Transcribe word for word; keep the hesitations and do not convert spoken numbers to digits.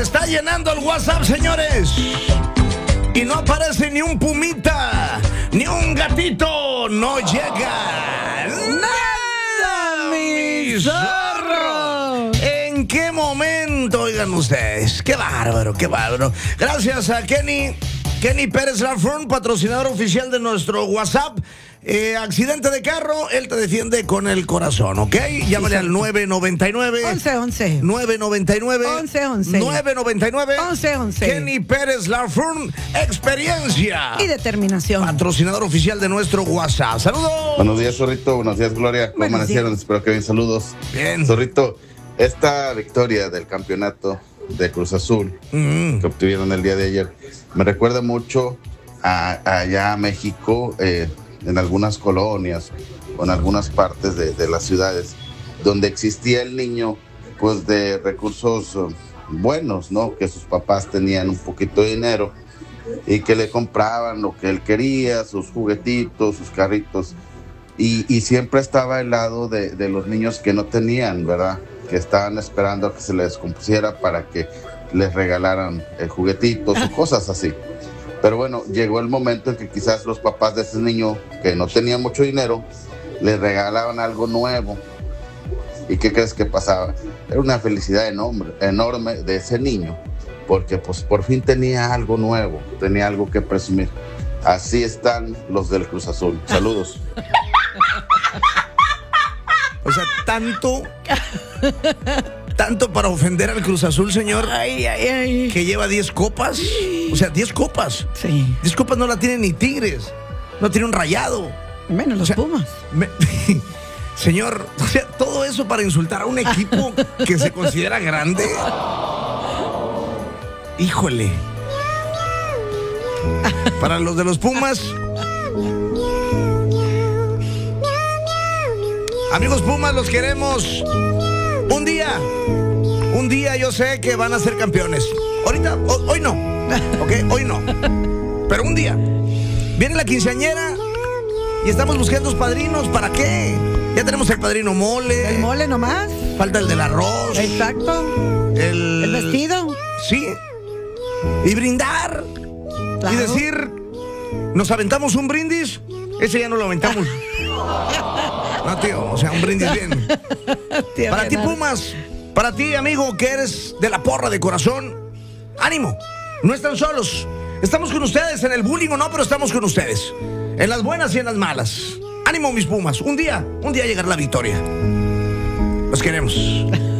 está llenando el WhatsApp, señores. Y no aparece ni un pumita, ni un gatito. No llega nada, mi zorro. ¿En qué momento? Oigan ustedes, qué bárbaro, qué bárbaro. Gracias a Kenny, Kenny Pérez Lafrón, patrocinador oficial de nuestro WhatsApp. Eh, accidente de carro, él te defiende con el corazón, ¿ok? Llámale al nueve noventa y nueve once once nueve noventa y nueve once once nueve noventa y nueve once once Kenny Pérez Lafrón, experiencia y determinación. Patrocinador oficial de nuestro WhatsApp. ¡Saludos! Buenos días, Zorrito. Buenos días, Gloria. ¿Cómo Buenos amanecieron? días. Espero que bien. Saludos. Bien. Zorrito, esta victoria del campeonato de Cruz Azul Mm. que obtuvieron el día de ayer me recuerda mucho a, a allá a México, eh, en algunas colonias o en algunas partes de, de las ciudades donde existía el niño pues de recursos uh, buenos, ¿no? Que sus papás tenían un poquito de dinero y que le compraban lo que él quería, sus juguetitos, sus carritos, y, y siempre estaba al lado de, de los niños que no tenían, ¿verdad? Que estaban esperando a que se les descompusiera para que les regalaran eh, juguetitos o cosas así. Pero bueno, llegó el momento en que quizás los papás de ese niño que no tenía mucho dinero le regalaban algo nuevo. ¿Y qué crees que pasaba? Era una felicidad enorme, enorme de ese niño, porque pues por fin tenía algo nuevo, tenía algo que presumir. Así están los del Cruz Azul. Saludos. O sea, tanto, tanto para ofender al Cruz Azul, señor, Ay, ay, ay. que lleva diez copas. O sea, diez copas. Sí. diez copas no la tiene ni Tigres. No tiene un Rayado. Menos los O sea, Pumas. Me- señor, o sea, todo eso para insultar a un equipo que se considera grande. Híjole. Para los de los Pumas. Amigos Pumas, los queremos. Un día, un día yo sé que van a ser campeones. Ahorita, ho- hoy no. Ok, hoy no. Pero un día. Viene la quinceañera y estamos buscando los padrinos. ¿Para qué? Ya tenemos el padrino mole. El mole nomás. Falta el del arroz. Exacto. El, El vestido. Sí. Y brindar. Claro. Y decir, ¿nos aventamos un brindis? Ese ya no lo aventamos. No, tío, o sea, un brindis bien. Tío, Para ti, Leonardo. Pumas, para ti, amigo, que eres de la porra de corazón, ánimo, no están solos. Estamos con ustedes en el bullying o no, pero estamos con ustedes. En las buenas y en las malas. Ánimo, mis Pumas. Un día, un día llegará la victoria. Los queremos.